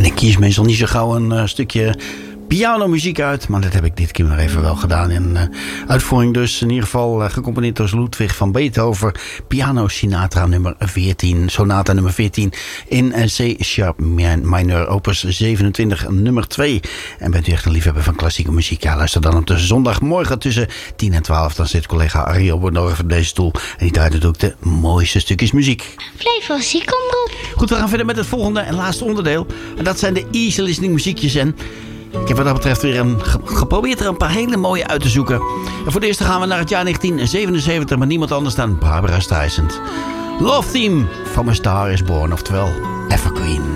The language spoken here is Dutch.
En ik kies meestal niet zo gauw een stukje pianomuziek uit. Maar dat heb ik dit keer maar even wel gedaan. In uitvoering dus in ieder geval gecomponeerd door Ludwig van Beethoven. Piano Sonata nummer 14. Sonata nummer 14 in C-sharp minor opus 27 nummer 2. En bent u echt een liefhebber van klassieke muziek? Ja, luister dan op de zondagmorgen tussen 10 en 12. Dan zit collega Ariel Bordorf op deze stoel. En die draait natuurlijk de mooiste stukjes muziek. Flevozie, kom erop. Goed, we gaan verder met het volgende en laatste onderdeel. En dat zijn de easy listening muziekjes. En ik heb wat dat betreft weer geprobeerd er een paar hele mooie uit te zoeken. En voor de eerste gaan we naar het jaar 1977 met niemand anders dan Barbra Streisand. Love Theme from A Star Is Born, oftewel Evergreen.